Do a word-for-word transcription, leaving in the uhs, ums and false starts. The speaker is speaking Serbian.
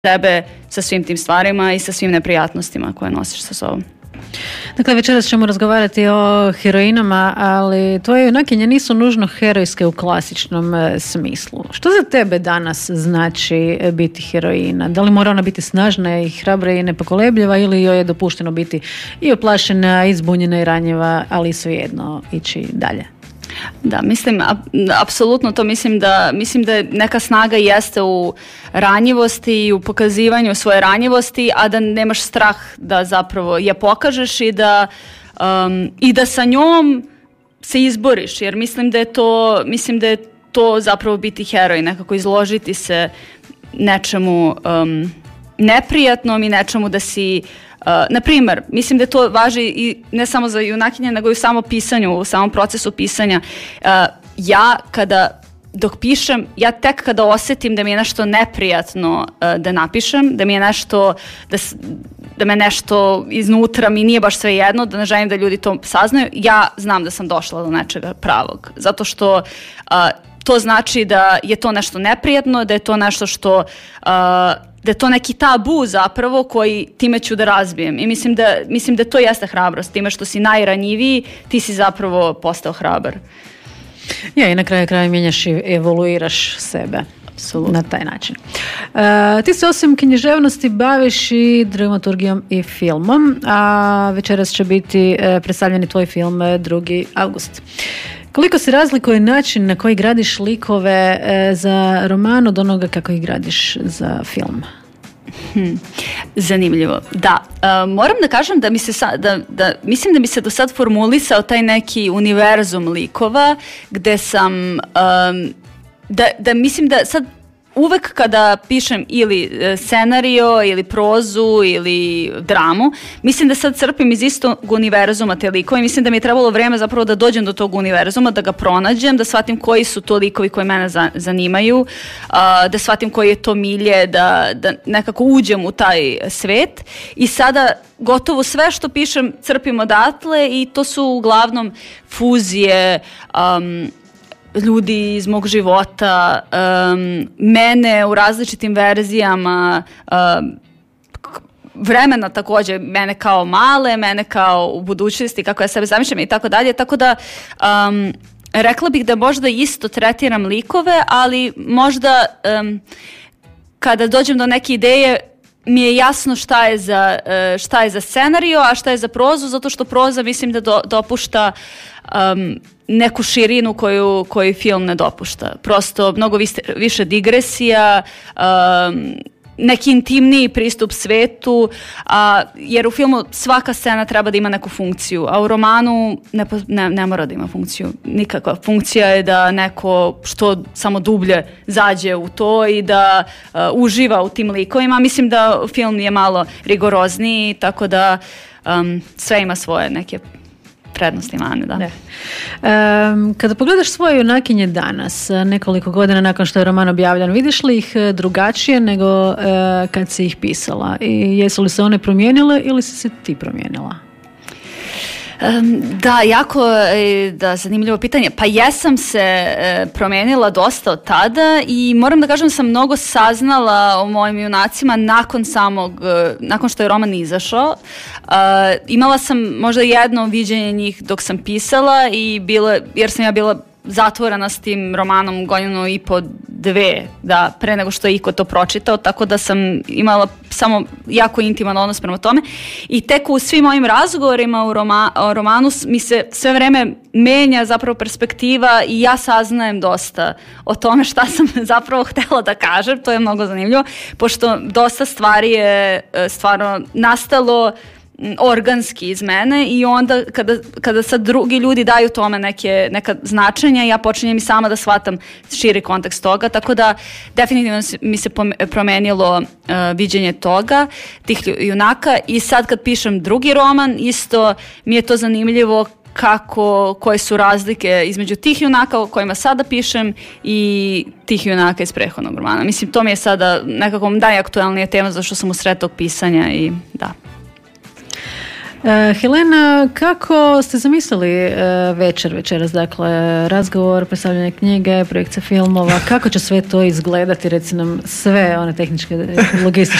tebe sa svim tim stvarima i sa svim neprijatnostima koje nosiš sa sobom. Dakle, večeras ćemo razgovarati o heroinama, ali tvoje junakinje nisu nužno herojske u klasičnom e, smislu. Što za tebe danas znači biti heroina? Da li mora ona biti snažna i hrabra i nepokolebljiva ili joj je dopušteno biti i oplašena, i zbunjena i ranjiva, ali svejedno ići dalje? Da, mislim, apsolutno to mislim da, mislim da neka snaga jeste u ranjivosti i u pokazivanju svoje ranjivosti, a da nemaš strah da zapravo je pokažeš i da, um, i da sa njom se izboriš, jer mislim da je to, mislim da je to zapravo biti heroj, nekako izložiti se nečemu um, neprijatnom i nečemu da si Uh, na primjer, mislim da to važi i ne samo za junakinje, nego i u samom pisanju, u samom procesu pisanja. Uh, ja kada, dok pišem, ja tek kada osjetim da mi je nešto neprijatno uh, da napišem, da mi je nešto, da, da me nešto iznutra mi nije baš sve jedno, da ne želim da ljudi to saznaju, ja znam da sam došla do nečega pravog. Zato što uh, to znači da je to nešto neprijatno, da je to nešto što... Uh, da je to neki tabu zapravo koji time ću da razbijem. I mislim da, mislim da to jeste hrabrost. Time što si najranjiviji, ti si zapravo postao hrabar. Ja, i na kraju kraja mijenjaš i evoluiraš sebe. Absolutno. Na taj način. Uh, ti se osim književnosti baviš i dramaturgijom i filmom, a večeras će biti uh, predstavljeni tvoj film drugi avgust. Koliko se razlikuje način na koji gradiš likove e, za roman od onoga kako ih gradiš za film? Hmm. Zanimljivo. Da, uh, moram da kažem da mi se sa, da, da, mislim da mi se do sad formulisao taj neki univerzum likova gde sam um, da, da mislim da sad uvek kada pišem ili scenario, ili prozu, ili dramu, mislim da sad crpim iz istog univerzuma te likove i mislim da mi je trebalo vreme zapravo da dođem do tog univerzuma, da ga pronađem, da shvatim koji su to likovi koji mene zanimaju, da shvatim koji je to milje, da, da nekako uđem u taj svet i sada gotovo sve što pišem crpim odatle i to su uglavnom fuzije, um, ljudi iz mog života, um, mene u različitim verzijama, um, vremena također, mene kao male, mene kao u budućnosti, kako ja sebe zamišljam i tako dalje, tako da um, rekla bih da možda isto tretiram likove, ali možda um, kada dođem do neke ideje mi je jasno šta je za, šta je za scenario, a šta je za prozu, zato što proza mislim da do, dopušta um, neku širinu koju, koju film ne dopušta. Prosto mnogo više, više digresija, um, neki intimniji pristup svetu, a, jer u filmu svaka scena treba da ima neku funkciju, a u romanu ne, ne, ne mora da ima funkciju. Nikakva funkcija je da neko što samo dublje zađe u to i da uh, uživa u tim likovima. Mislim da film je malo rigorozniji, tako da um, sve ima svoje neke prednosti mane, da. Um, kada pogledaš svoje junakinje danas, nekoliko godina nakon što je roman objavljen, vidiš li ih drugačije nego uh, kad si ih pisala? I jesu li se one promijenile ili si se ti promijenila? Um, da, jako da, zanimljivo pitanje. Pa jesam se e, promijenila dosta od tada i moram da kažem da sam mnogo saznala o mojim junacima nakon samog, e, nakon što je roman izašao. E, imala sam možda jedno viđenje njih dok sam pisala i bila, jer sam ja bila zatvorena s tim romanom godinu i po dve, da, pre nego što je iko to pročitao, tako da sam imala samo jako intiman odnos prema tome i tek u svim mojim razgovorima u roma, o romanu mi se sve vreme menja zapravo perspektiva i ja saznajem dosta o tome šta sam zapravo htjela da kažem, to je mnogo zanimljivo, pošto dosta stvari je stvarno nastalo organski iz mene i onda kada, kada sad drugi ljudi daju tome neke, neka značenja, ja počinjem i sama da shvatam širi kontekst toga, tako da definitivno mi se promenilo uh, viđenje toga, tih junaka i sad kad pišem drugi roman, isto mi je to zanimljivo kako, koje su razlike između tih junaka o kojima sada pišem i tih junaka iz prethodnog romana. Mislim, to mi je sada nekako najaktualnija tema zašto sam u sred tog pisanja i da. Helena, kako ste zamislili uh, večer večeras, dakle razgovor, predstavljanje knjige, projekcija filmova, kako će sve to izgledati, reci nam sve one tehničke, logističke